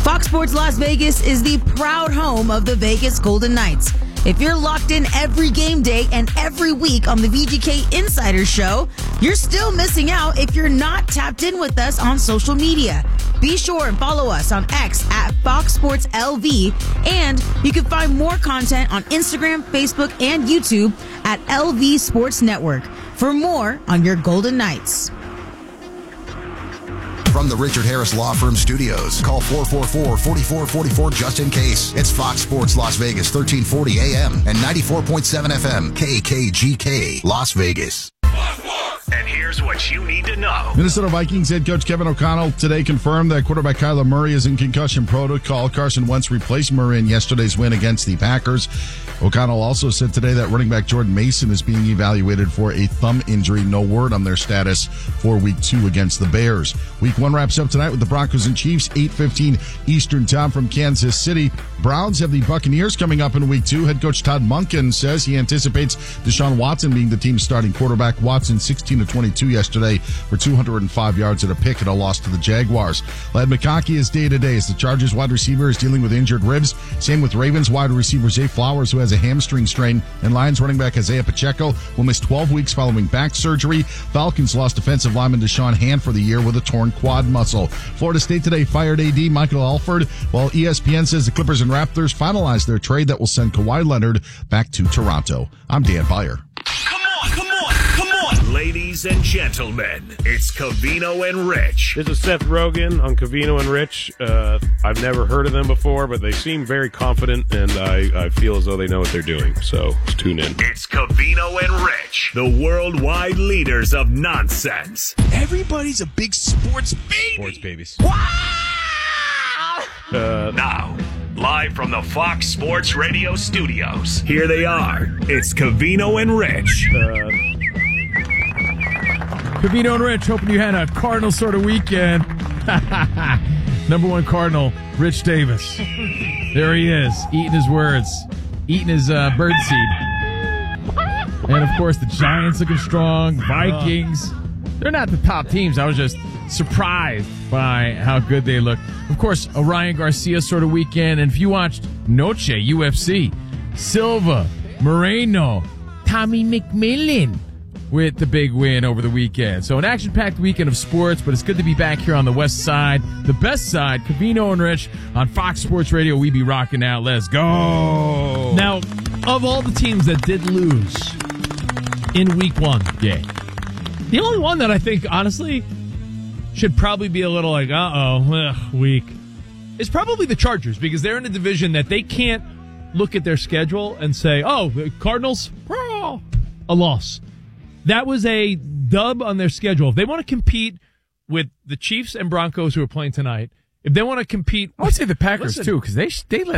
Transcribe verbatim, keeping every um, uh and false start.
Fox Sports Las Vegas is the proud home of the Vegas Golden Knights. If you're locked in every game day and every week on the V G K Insider Show, you're still missing out if you're not tapped in with us on social media. Be sure and follow us on X at Fox Sports L V, and you can find more content on Instagram, Facebook, and YouTube at L V Sports Network for more on your Golden Knights. From the Richard Harris Law Firm Studios, call four four four, four four four four just in case. It's Fox Sports Las Vegas, thirteen forty A M and ninety-four point seven F M, K K G K, Las Vegas. And here's what you need to know. Minnesota Vikings head coach Kevin O'Connell today confirmed that quarterback Kyler Murray is in concussion protocol. Carson Wentz replaced Murray in yesterday's win against the Packers. O'Connell also said today that running back Jordan Mason is being evaluated for a thumb injury. No word on their status for week two against the Bears. Week one wraps up tonight with the Broncos and Chiefs, eight fifteen Eastern time from Kansas City. Browns have the Buccaneers coming up in week two. Head coach Todd Monken says he anticipates Deshaun Watson being the team's starting quarterback. Watson sixteen to twenty-two yesterday for two hundred five yards and a pick and a loss to the Jaguars. Ladd McConkey is day to day as the Chargers wide receiver is dealing with injured ribs. Same with Ravens wide receiver Zay Flowers, who has a hamstring strain, and Lions running back Isaiah Pacheco will miss twelve weeks following back surgery. Falcons lost defensive lineman Deshaun Hand for the year with a torn quad muscle. Florida State today fired A D Michael Alford, while E S P N says the Clippers and Raptors finalized their trade that will send Kawhi Leonard back to Toronto. I'm Dan Beyer. Come on, come on, come on. Ladies and gentlemen, it's Covino and Rich. This is Seth Rogen on Covino and Rich. Uh, I've never heard of them before, but they seem very confident, and I, I feel as though they know what they're doing. So let's tune in. It's Covino and Rich, the worldwide leaders of nonsense. Everybody's a big sports baby. Sports babies. Wow! Uh, Now, live from the Fox Sports Radio studios, here they are. It's Covino and Rich. uh, Covino and Rich, hoping you had a Cardinal sort of weekend. Number one Cardinal, Rich Davis. There he is, eating his words, eating his uh, birdseed. And, of course, the Giants looking strong, Vikings. They're not the top teams. I was just surprised by how good they look. Of course, a Ryan Garcia sort of weekend. And if you watched Noche, U F C, Silva, Moreno, Tommy McMillan with the big win over the weekend. So an action-packed weekend of sports, but it's good to be back here on the west side, the best side, Covino and Rich on Fox Sports Radio. We be rocking out. Let's go. Now, of all the teams that did lose in week one, Yeah. the only one that I think, honestly, should probably be a little like, uh-oh, ugh, weak, is probably the Chargers, because they're in a division that they can't look at their schedule and say, oh, the Cardinals, oh, a loss. That was a dub on their schedule. If they want to compete with the Chiefs and Broncos who are playing tonight, if they want to compete, I would say the Packers, listen, too, because they, they let